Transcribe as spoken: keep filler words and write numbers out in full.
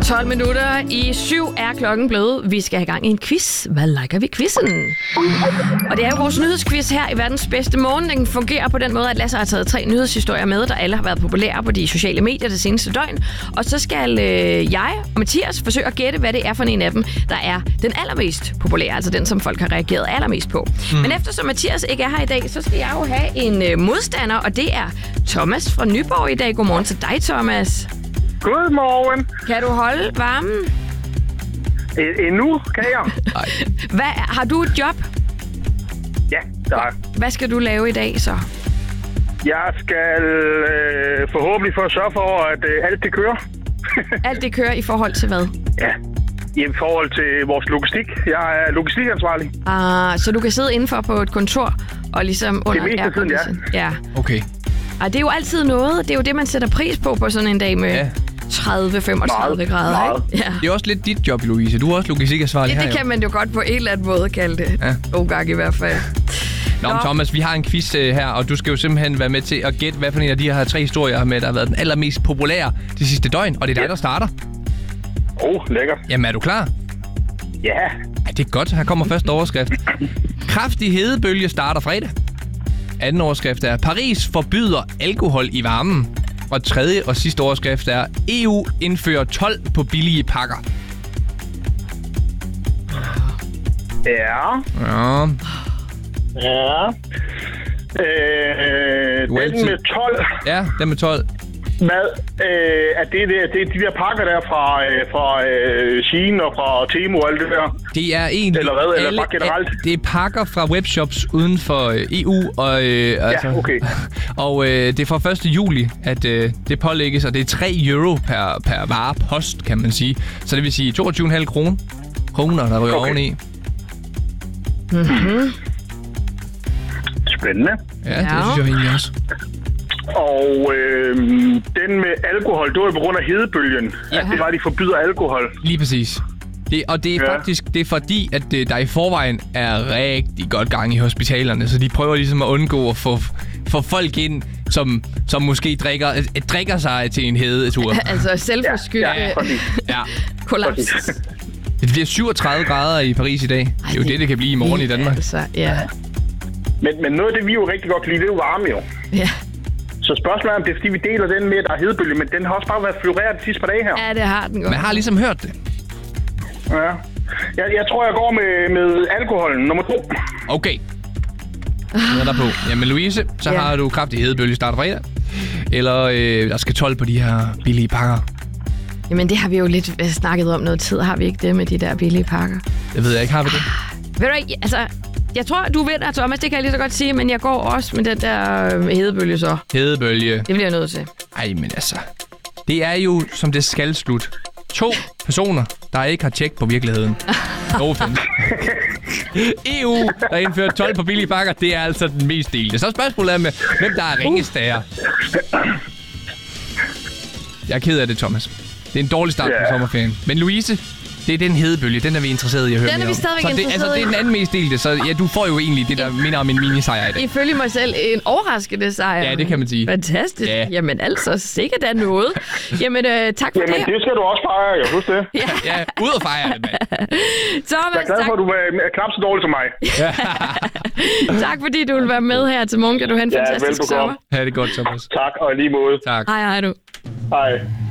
tolv minutter i syv er klokken blevet. Vi skal have gang i en quiz. Hvad liker vi quizzen? Og det er jo vores nyhedsquiz her i verdens bedste morgen. Den fungerer på den måde, at Lasse har taget tre nyhedshistorier med, der alle har været populære på de sociale medier det seneste døgn. Og så skal øh, jeg og Mathias forsøge at gætte, hvad det er for en af dem, der er den allermest populære. Altså den, som folk har reageret allermest på. Mm. Men eftersom Mathias ikke er her i dag, så skal jeg jo have en øh, modstander, og det er Thomas fra Nyborg i dag. Godmorgen til dig, Thomas. Godmorgen. Kan du holde varmen? E- endnu kan jeg. Hvad, har du et job? Ja, der er. Hvad skal du lave i dag så? Jeg skal øh, forhåbentlig få at sørge for, at øh, alt det kører. Alt det kører i forhold til hvad? Ja, i forhold til vores logistik. Jeg er logistikansvarlig. Ah, så du kan sidde indenfor på et kontor og ligesom under meste af tiden, ja. Ja. Okay. Ah, det er jo altid noget. Det er jo det, man sætter pris på på sådan en dag med Ja. tredive til femogtredive Meget, grader. meget. Ikke? Ja. Det er også lidt dit job, Louise. Du er også logistikansvarlig Det, her, det kan jo. man jo godt på en eller anden måde kalde det. Ja. Nogle gange i hvert fald. Nå, men Thomas, vi har en quiz uh, her, og du skal jo simpelthen være med til at gætte, hvad for en af de her tre historier med, der har været den allermest populære de sidste døgn. Og det er dig, der starter. Åh, oh, lækkert. Jamen, er du klar? Ja. Ej, det er godt. Her kommer første overskrift. Kraftig hedebølge starter fredag. Anden overskrift er, Paris forbyder alkohol i varmen. Og tredje og sidste overskrift er, E U indfører told på billige pakker. Ja. Ja. Ja. Øh, Du er den altid- med tolv. Ja, den med tolv. Hvad? Øh, er det, det, det er de der pakker der fra, øh, fra øh, Shein og fra Temu og alt det der? Det er egentlig... Eller hvad? Eller alle- bare generelt? Det er pakker fra webshops uden for øh, E U, og, øh, altså, Ja, okay. og øh, det er fra første juli, at øh, det pålægges, og det er tre euro per, per varepost, kan man sige. Så det vil sige toogtyve komma fem kroner, kroner, der ryger Okay. oveni. Mm-hmm. Spændende. Ja, Ja. det synes jeg egentlig også. Og øh, den med alkohol, det var jo på grund af hedebølgen. Ja. At det var, at de forbyder alkohol. Lige præcis. Det, og det er Ja. faktisk det er fordi, at det, der i forvejen er rigtig godt gang i hospitalerne, så de prøver ligesom at undgå at få, få folk ind, som, som måske drikker, øh, drikker sig til en hedetur. Altså selvforskyldt Ja, ja, øh, præcis. Ja. kollaps. Det bliver syvogtredive grader i Paris i dag. Det er jo det, det kan blive i morgen i Danmark. Altså, ja. Men, men noget af det, vi jo rigtig godt kan lide, det er jo varme jo. Ja. Så spørgsmålet er, om det er, fordi vi deler den med, at der er hedebølge, men den har også bare været floreret de sidste par dage her. ja, det har den godt. Man har ligesom hørt det. Ja. Jeg, jeg tror, jeg går med, med alkoholen nummer to. Okay. Nu er der på. Jamen Louise, så Ja. har du kraftig hedebølge start fredag. Eller øh, der skal tolv på de her billige pakker. Jamen, det har vi jo lidt øh, snakket om noget tid. Har vi ikke det med de der billige pakker? Det ved jeg ikke, har vi det? Ved du ikke, altså... Jeg tror, du vinder, Thomas. Det kan jeg lige så godt sige. Men jeg går også med den der øh, hedebølge så. Hedebølge. Det bliver jeg nødt til. Ej, men altså. Det er jo, som det skal slutte. To personer, der ikke har tjek på virkeligheden. No offense. E U, der indfører tolv på billige pakker, det er altså den mest delte. Så spørgsmålet er med, hvem der er ringest af jer. Jeg er ked af det, Thomas. Det er en dårlig start Ja. på sommerferien. Men Louise, det er den hedebølge. Den er vi interesseret i at høre Den er mere vi om. stadigvæk så det, interesseret altså, det er i. den anden mest delte, så ja, du får jo egentlig det, der minder om en minisejr i dag. Ifølge mig selv en overraskende sejr. Ja, det kan man sige. Fantastisk. Ja. Jamen altså, sikkert er noget. Jamen, øh, tak for Jamen, det. det skal du også fejre, jeg husker det. Ja. Ja, ud og fejre det, mand. Thomas, Jeg er glad tak, for, at du er er knap så dårlig som mig. tak fordi du vil være med her til morgen. Kan du have en Ja, fantastisk velbekomme. sommer. Ha' det godt, Thomas. Tak, og i lige måde. Tak. Hej, hej du. Hej.